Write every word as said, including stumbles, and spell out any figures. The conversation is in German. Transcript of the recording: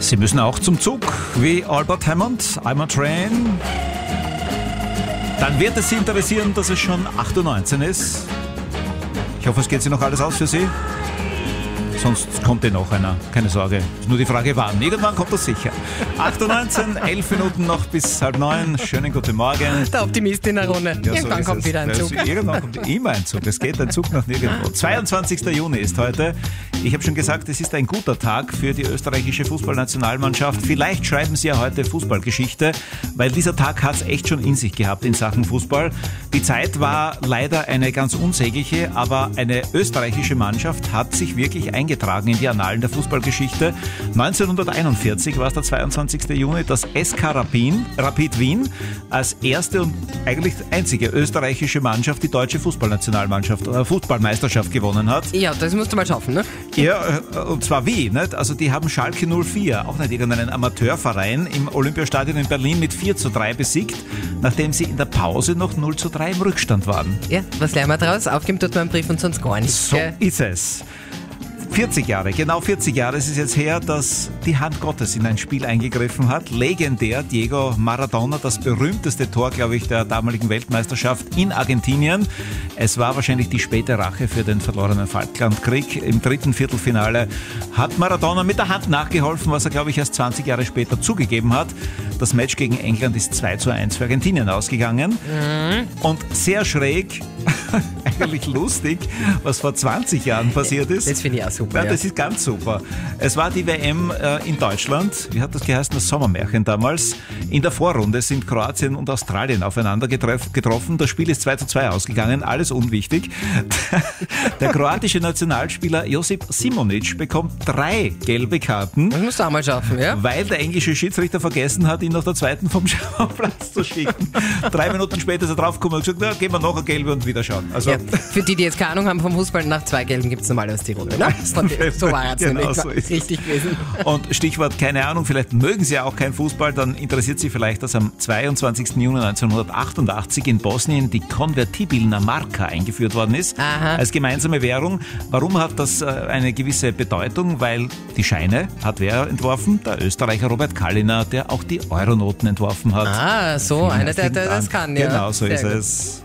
Sie müssen auch zum Zug, wie Albert Hammond, I'm a Train. Dann wird es Sie interessieren, dass es schon acht Uhr neunzehn ist. Ich hoffe, es geht sich noch alles aus für Sie. Sonst kommt eh noch einer, keine Sorge. Ist nur die Frage, wann. Irgendwann kommt das sicher. acht Uhr neunzehn, elf Minuten noch bis halb neun. Schönen guten Morgen. Der Optimist in der Runde. Ja, irgendwann so kommt es. wieder ein Zug. Irgendwann kommt immer ein Zug. Es geht ein Zug nach nirgendwo. zweiundzwanzigster Juni ist heute. Ich habe schon gesagt, es ist ein guter Tag für die österreichische Fußballnationalmannschaft. Vielleicht schreiben Sie ja heute Fußballgeschichte, weil dieser Tag hat es echt schon in sich gehabt in Sachen Fußball. Die Zeit war leider eine ganz unsägliche, aber eine österreichische Mannschaft hat sich wirklich eingetragen in die Annalen der Fußballgeschichte. neunzehnhunderteinundvierzig war es der zweiundzwanzigster Juni, dass S K Rapid, Rapid Wien als erste und eigentlich einzige österreichische Mannschaft die deutsche Fußballnationalmannschaft, äh, Fußballmeisterschaft gewonnen hat. Ja, das musst du mal schaffen, ne? Ja, und zwar wie? Nicht? Also die haben Schalke null vier, auch nicht irgendeinen Amateurverein, im Olympiastadion in Berlin mit vier zu drei besiegt, nachdem sie in der Pause noch null zu drei im Rückstand waren. Ja, was lernen wir draus? Aufgeben tut man einen Brief und sonst gar nichts. So Gell? ist es. vierzig Jahre, genau vierzig Jahre ist es jetzt her, dass die Hand Gottes in ein Spiel eingegriffen hat. Legendär, Diego Maradona, das berühmteste Tor, glaube ich, der damaligen Weltmeisterschaft in Argentinien. Es war wahrscheinlich die späte Rache für den verlorenen Falklandkrieg. Im dritten Viertelfinale hat Maradona mit der Hand nachgeholfen, was er, glaube ich, erst zwanzig Jahre später zugegeben hat. Das Match gegen England ist zwei zu eins für Argentinien ausgegangen. Mhm. Und sehr schräg, eigentlich lustig, was vor zwanzig Jahren passiert ist. Das finde ich auch super. Ja, Ja. das ist ganz super. Es war die W M äh, in Deutschland. Wie hat das geheißen? Das Sommermärchen damals. In der Vorrunde sind Kroatien und Australien aufeinander getref- getroffen. Das Spiel ist zwei zu zwei ausgegangen. Alles unwichtig. Der kroatische Nationalspieler Josip Simonic bekommt drei gelbe Karten, Das musst du auch mal schaffen, ja? weil der englische Schiedsrichter vergessen hat, ihn nach der zweiten vom Schauplatz zu schicken. Drei Minuten später ist er draufgekommen und gesagt, na, geben wir noch eine gelbe und wieder schauen. Also, Ja. Für die, die jetzt keine Ahnung haben vom Fußball, nach zwei Gelben gibt es normalerweise die Runde. Ne? So war es Genau, nämlich. so ist es. Richtig gewesen. Und Stichwort, keine Ahnung, vielleicht mögen Sie ja auch keinen Fußball, dann interessiert Sie vielleicht, dass am zweiundzwanzigster Juni neunzehnhundertachtundachtzig in Bosnien die Convertibilna Marka eingeführt worden ist. Aha. Als gemeinsame Währung. Warum hat das äh, eine gewisse Bedeutung? Weil die Scheine hat wer entworfen? Der Österreicher Robert Kalliner, der auch die Euronoten entworfen hat. Ah, so, einer, der, der das Dank. kann, ja. Genau, so Sehr ist gut. es.